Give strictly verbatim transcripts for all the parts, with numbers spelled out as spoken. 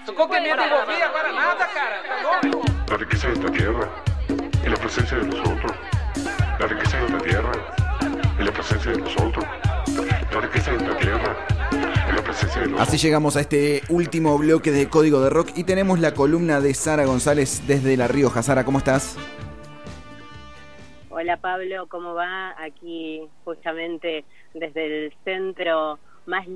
Con que miente bobía para nada, cara. La riqueza de esta tierra y la presencia de nosotros. La riqueza de esta tierra y la presencia de nosotros. La riqueza de esta tierra y la presencia de nosotros. Así llegamos a este último bloque de Código de Rock y tenemos la columna de Sara González desde La Rioja. Sara, ¿cómo estás? Hola Pablo, ¿cómo va? Aquí justamente desde el centro más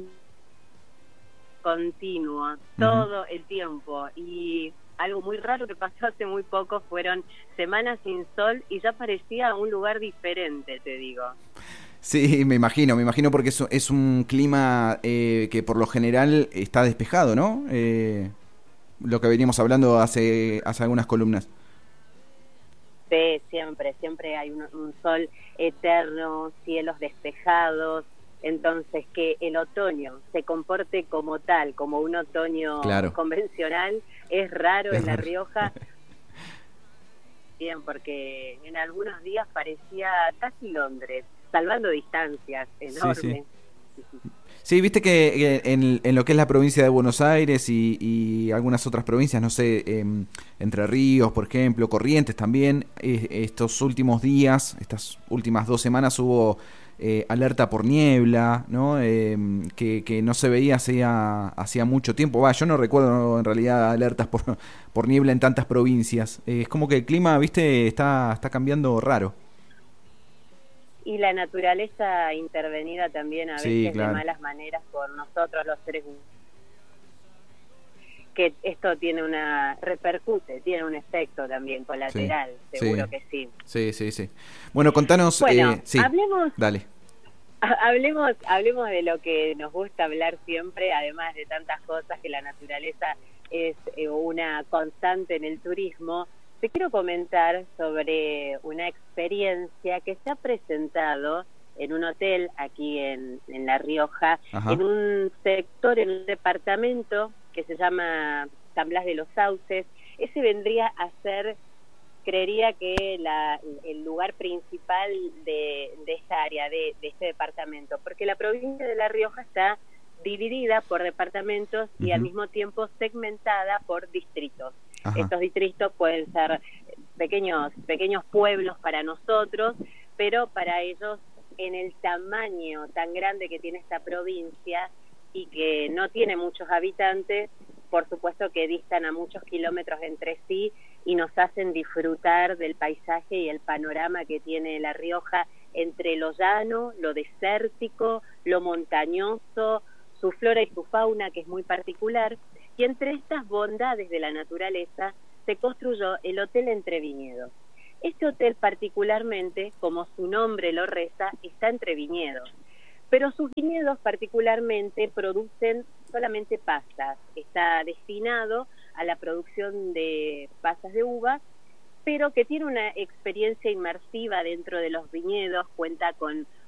continuo, todo uh-huh. el tiempo. Y algo muy raro que pasó hace muy poco fueron semanas sin sol y ya parecía un lugar diferente, te digo. Sí, me imagino, me imagino porque es, es un clima eh, que por lo general está despejado, ¿no? Eh, lo que veníamos hablando hace, hace algunas columnas. Sí, siempre, siempre hay un, un sol eterno, cielos despejados, entonces que el otoño se comporte como tal, como un otoño claro. convencional, es raro es en raro. La Rioja. Bien, porque en algunos días parecía casi Londres, salvando distancias, enorme. Sí, sí. Sí, viste que en, en lo que es la provincia de Buenos Aires y, y algunas otras provincias, no sé, eh, Entre Ríos, por ejemplo, Corrientes también, eh, estos últimos días, estas últimas dos semanas hubo eh, alerta por niebla, ¿no? Eh, que, que no se veía hacía, hacía mucho tiempo. Va, yo no recuerdo en realidad alertas por, por niebla en tantas provincias. Eh, es como que el clima, viste, está, está cambiando raro. Y la naturaleza intervenida también a veces sí, claro. de malas maneras por nosotros los seres humanos. Que esto tiene una, repercute, tiene un efecto también colateral, sí, seguro sí. que sí. Sí, sí, sí. Bueno, contanos... Bueno, eh, sí. hablemos... Dale. Hablemos, hablemos de lo que nos gusta hablar siempre, además de tantas cosas, que la naturaleza es una constante en el turismo. Te quiero comentar sobre una experiencia que se ha presentado en un hotel aquí en, en La Rioja, Ajá. en un sector, en un departamento que se llama San Blas de los Sauces. Ese vendría a ser, creería que la, el lugar principal de, de esta área, de, de este departamento, porque la provincia de La Rioja está dividida por departamentos y uh-huh. al mismo tiempo segmentada por distritos. Ajá. Estos distritos pueden ser pequeños pequeños pueblos para nosotros, pero para ellos, en el tamaño tan grande que tiene esta provincia y que no tiene muchos habitantes, por supuesto que distan a muchos kilómetros entre sí y nos hacen disfrutar del paisaje y el panorama que tiene La Rioja entre lo llano, lo desértico, lo montañoso, su flora y su fauna, que es muy particular. Y entre estas bondades de la naturaleza se construyó el Hotel Entre Viñedos. Este hotel particularmente, como su nombre lo reza, está entre viñedos. Pero sus viñedos particularmente producen solamente pasas. Está destinado a la producción de pasas de uva, pero que tiene una experiencia inmersiva dentro de los viñedos, cuenta con